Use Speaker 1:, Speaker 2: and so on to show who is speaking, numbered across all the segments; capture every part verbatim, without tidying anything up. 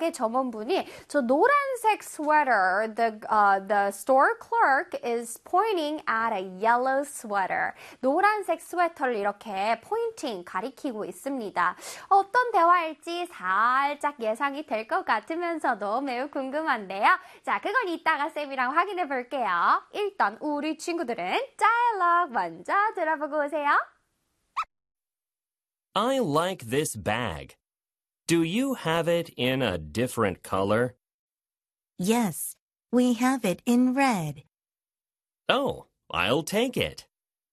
Speaker 1: 가게 점원분이 저 노란색 sweater, the, uh, the store clerk is pointing at a yellow sweater. 노란색 스웨터를 이렇게 pointing, 가리키고 있습니다. 어떤 대화일지 살짝 예상이 될 것 같으면서도 매우 궁금한데요. 자, 그건 이따가 쌤이랑 확인해 볼게요. 일단 우리 친구들은 dialogue 먼저 들어보고 오세요.
Speaker 2: I like this bag. Do you have it in a different color?
Speaker 3: Yes, we have it in red.
Speaker 2: Oh, I'll take it.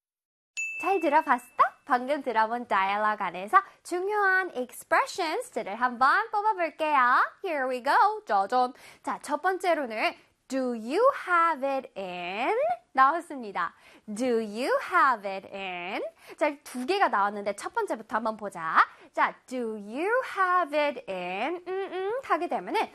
Speaker 1: 잘 들어봤어? 방금 들어본 dialogue 안에서 중요한 expressions들을 한번 뽑아볼게요. Here we go. 짜잔. 자, 첫 번째로는 Do you have it in? 나왔습니다. Do you have it in? 자, 두 개가 나왔는데 첫 번째부터 한번 보자. 자, Do you have it in? 음, 음, 하게 되면은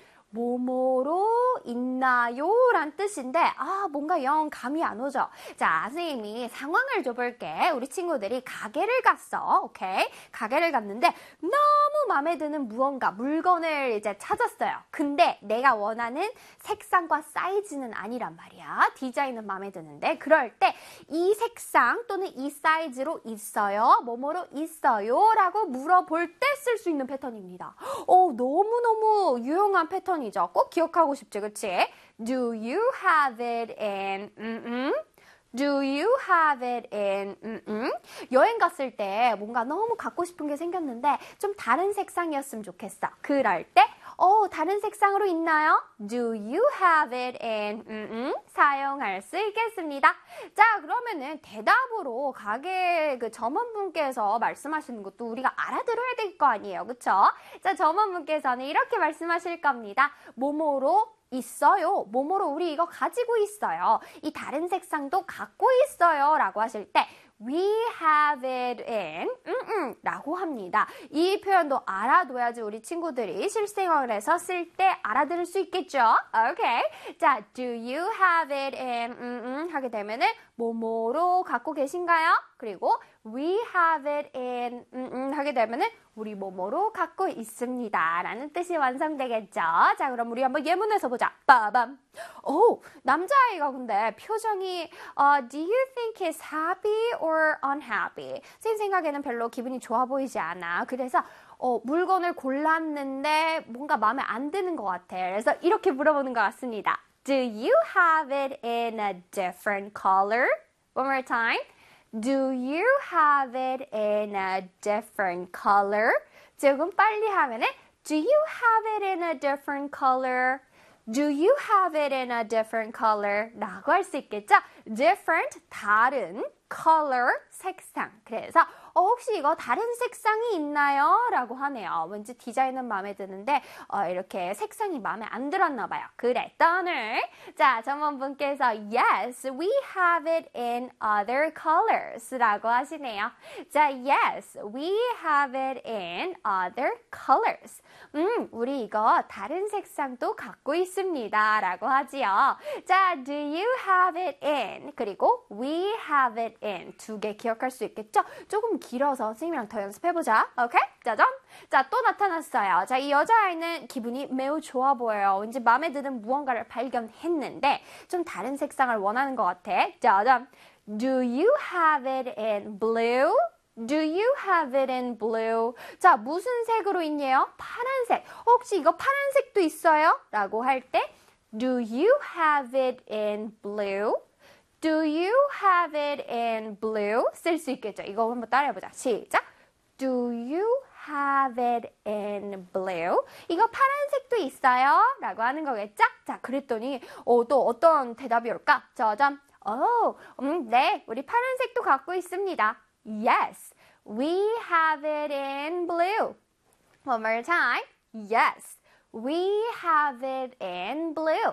Speaker 1: 뭐뭐로 있나요? 란 뜻인데 아 뭔가 영 감이 안 오죠? 자, 선생님이 상황을 줘볼게. 우리 친구들이 가게를 갔어. 오케이? 가게를 갔는데 너무 마음에 드는 무언가, 물건을 이제 찾았어요. 근데 내가 원하는 색상과 사이즈는 아니란 말이야. 디자인은 마음에 드는데 그럴 때 이 색상 또는 이 사이즈로 있어요? 뭐뭐로 있어요? 라고 물어볼 때 쓸 수 있는 패턴입니다. 오, 너무너무 유용한 패턴 이죠. 꼭 기억하고 싶지, 그치? Do you have it in, 음, Do you have it in, 음, 여행 갔을 때 뭔가 너무 갖고 싶은 게 생겼는데 좀 다른 색상이었으면 좋겠어. 그럴 때, 어, 다른 색상으로 있나요? Do you have it in, 음, 사용할 수 있겠습니다. 자, 그러면은 대답으로 가게 그 점원분께서 말씀하시는 것도 우리가 알아들어야 될 거 아니에요. 그쵸? 자, 점원분께서는 이렇게 말씀하실 겁니다. 뭐뭐로 있어요. 뭐뭐로 우리 이거 가지고 있어요. 이 다른 색상도 갖고 있어요. 라고 하실 때 We have it in 음, 음, 라고 합니다. 이 표현도 알아둬야지 우리 친구들이 실생활에서 쓸 때 알아들을 수 있겠죠? 오케이. 자, do you have it in 음, 음, 하게 되면은 뭐뭐로 갖고 계신가요? 그리고 we have it in 음, 음, 하게 되면은 우리 뭐뭐로 갖고 있습니다. 라는 뜻이 완성되겠죠? 자, 그럼 우리 한번 예문에서 보자. 빠밤. 오, 남자아이가 근데 표정이 uh, do you think he's happy or unhappy? 제 생각에는 별로 기분이 좋아 보이지 않아. 그래서 어, 물건을 골랐는데 뭔가 마음에 안 드는 것 같아. 그래서 이렇게 물어보는 것 같습니다. Do you have it in a different color? One more time. Do you have it in a different color? 조금 빨리 하면은 Do you have it in a different color? Do you have it in a different color? 라고 할 수 있겠죠? Different, 다른, color, 색상. 그래서 어, 혹시 이거 다른 색상이 있나요? 라고 하네요. 왠지 디자인은 마음에 드는데 어, 이렇게 색상이 마음에 안 들었나 봐요. 그랬더니 자, 점원분께서 Yes, we have it in other colors 라고 하시네요. 자, Yes, we have it in other colors. 음, 우리 이거 다른 색상도 갖고 있습니다. 라고 하지요. 자, do you have it in? 그리고 we have it in. 두 개 기억할 수 있겠죠? 조금 길어서 선생님이랑 더 연습해보자. 오케이? 짜잔! 자, 또 나타났어요. 자, 이 여자아이는 기분이 매우 좋아 보여요. 왠지 마음에 드는 무언가를 발견했는데 좀 다른 색상을 원하는 것 같아. 짜잔! Do you have it in blue? Do you have it in blue? 자, 무슨 색으로 있네요? 파란색. 혹시 이거 파란색도 있어요? 라고 할 때 Do you have it in blue? Do you have it in blue? 쓸 수 있겠죠? 이거 한번 따라해보자. 시작! Do you have it in blue? 이거 파란색도 있어요? 라고 하는 거겠죠? 자, 그랬더니 어, 또 어떤 대답이 올까? 짜잔! 어, 음, 네, 우리 파란색도 갖고 있습니다. Yes, we have it in blue. One more time. Yes, we have it in blue.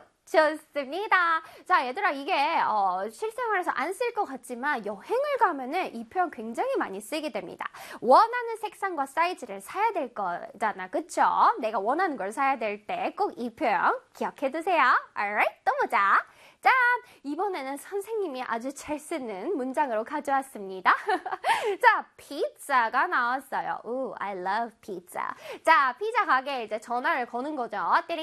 Speaker 1: 좋습니다. 자, 얘들아, 이게 어, 실생활에서 안 쓸 것 같지만 여행을 가면은 이 표현 굉장히 많이 쓰게 됩니다. 원하는 색상과 사이즈를 사야 될 거잖아, 그쵸? 내가 원하는 걸 사야 될 때 꼭 이 표현 기억해 두세요. Alright, 또 보자. 짠! 이번에는 선생님이 아주 잘 쓰는 문장으로 가져왔습니다. 자, 피자가 나왔어요. Ooh, I love pizza. 자, 피자 가게에 이제 전화를 거는 거죠. 띠링